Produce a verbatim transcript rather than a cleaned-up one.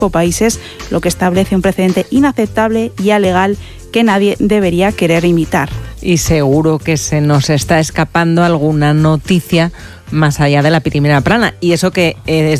países, lo que establece un precedente inaceptable y alegal que nadie debería querer imitar. Y seguro que se nos está escapando alguna noticia más allá de la primera plana. Y eso que eh,